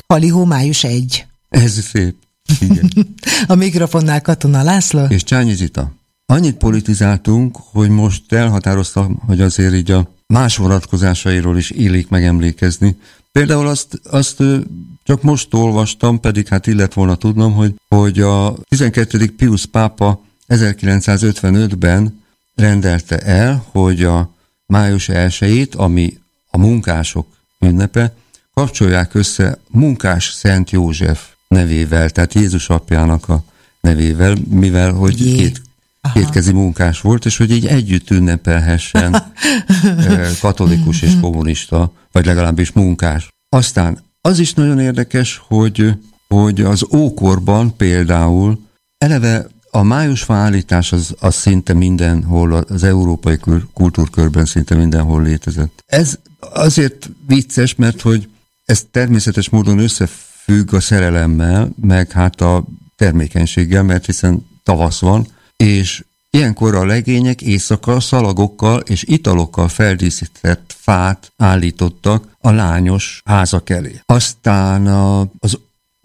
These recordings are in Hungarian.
Halihó május 1. Ez szép. Igen. A mikrofonnál Katona László. És Csányi Zita. Annyit politizáltunk, hogy most elhatároztam, hogy azért így a más vonatkozásairól is illik megemlékezni. Például azt csak most olvastam, pedig hát illet volna tudnom, hogy a 12. Piusz pápa 1955-ben rendelte el, hogy a május 1-ét, ami a munkások ünnepe, kapcsolják össze Munkás Szent József nevével, tehát Jézus apjának a nevével, mivel hogy kétkezi munkás volt, és hogy így együtt ünnepelhessen katolikus és kommunista, vagy legalábbis munkás. Aztán az is nagyon érdekes, hogy az ókorban például eleve a májusfa állítás az szinte mindenhol, az európai kultúrkörben szinte mindenhol létezett. Ez azért vicces, mert hogy ez természetes módon összefügg a szerelemmel, meg hát a termékenységgel, mert hiszen tavasz van, és ilyenkor a legények éjszaka szalagokkal és italokkal feldíszített fát állítottak a lányos házak elé. Aztán az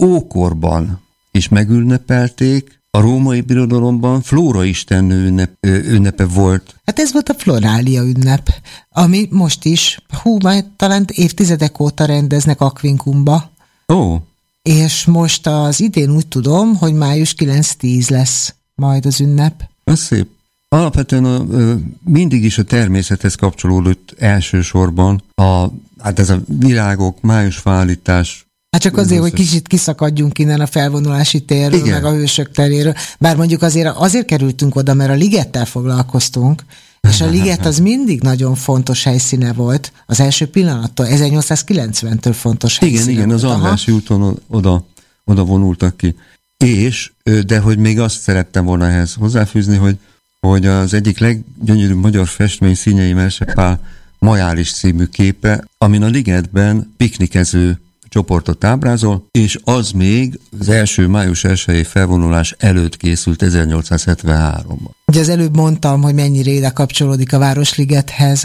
ókorban is megünnepelték, a római birodalomban Flóra istennő ünnepe volt. Hát ez volt a Florália ünnep, ami most is, majd talán évtizedek óta rendeznek Aquincumba. Ó. És most az idén úgy tudom, hogy május 9-10 lesz majd az ünnep. Ez szép. Alapvetően mindig is a természethez kapcsolódott elsősorban hát ez a virágok, májusfaállítás. Hát csak azért, hogy kicsit kiszakadjunk innen a felvonulási térről, igen, meg a hősök teréről. Bár mondjuk azért kerültünk oda, mert a ligettel foglalkoztunk, és a liget az mindig nagyon fontos helyszíne volt. Az első pillanattól, 1890-től fontos helyszíne igen, volt. Az Andrássy úton oda vonultak ki. És, de hogy még azt szerettem volna ehhez hozzáfűzni, hogy az egyik leggyönyörűbb magyar festmény Színyei Mersepál Majális című képe, amin a ligetben piknikező csoportot ábrázol, és az még az első május 1-i felvonulás előtt készült 1873-ban. Ugye az előbb mondtam, hogy mennyire ide kapcsolódik a Városligethez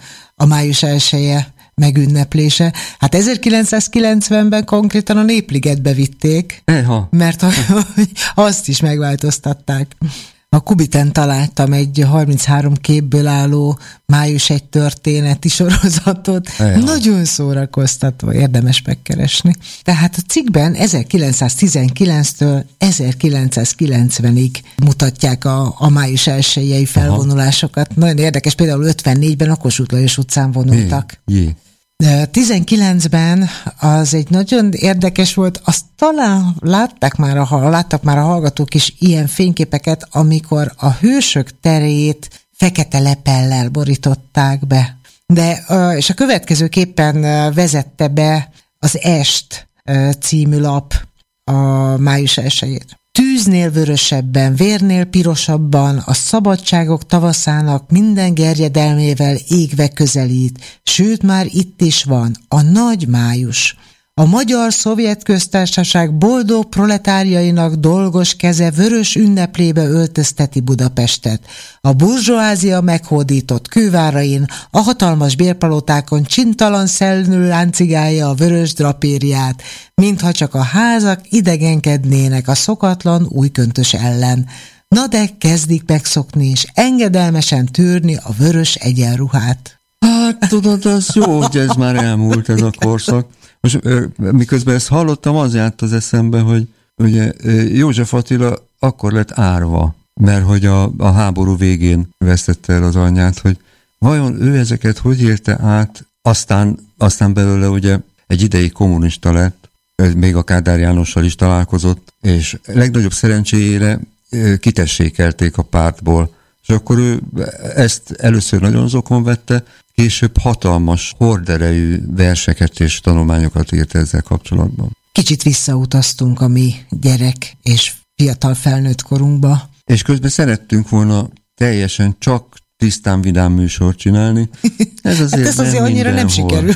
a május 1-e megünneplése. Hát 1990-ben konkrétan a Népligetbe vitték, mert azt is megváltoztatták. A Kubiten találtam egy 33 képből álló május 1 történeti sorozatot. Nagyon szórakoztató, érdemes megkeresni. Tehát a cikkben 1919-től 1990-ig mutatják a május 1-i felvonulásokat. Nagyon érdekes, például 54-ben a Kossuth Lajos utcán vonultak. 19-ben az egy nagyon érdekes volt, azt talán láttak már a hallgatók is ilyen fényképeket, amikor a hősök terét fekete lepellel borították be. És a következőképpen vezette be az Est című lap a május 1-ét. Tűznél vörösebben, vérnél pirosabban, a szabadságok tavaszának minden gerjedelmével égve közelít, sőt már itt is van, a nagy május. A Magyar-Szovjet Köztársaság boldog proletárjainak dolgos keze vörös ünneplébe öltözteti Budapestet. A burzsóázia meghódított kővárain, a hatalmas bérpalotákon csintalan szellő láncigálja a vörös drapériát, mintha csak a házak idegenkednének a szokatlan új köntös ellen. Na de kezdik megszokni és engedelmesen tűrni a vörös egyenruhát. Hát tudod, az jó, hogy ez már elmúlt ez a korszak. Most miközben ezt hallottam, az járt az eszembe, hogy ugye József Attila akkor lett árva, mert hogy a háború végén vesztette el az anyját, hogy vajon ő ezeket hogy élte át, aztán belőle ugye egy ideig kommunista lett, még a Kádár Jánossal is találkozott, és legnagyobb szerencséjére kitessékelték a pártból. És akkor ő ezt először nagyon zokon vette, később hatalmas horderejű verseket és tanulmányokat írt ezzel kapcsolatban. Kicsit visszautaztunk a mi gyerek és fiatal felnőtt korunkba. És közben szerettünk volna teljesen csak tisztán vidám műsort csinálni. Ez azért, hát ez azért annyira nem sikerül.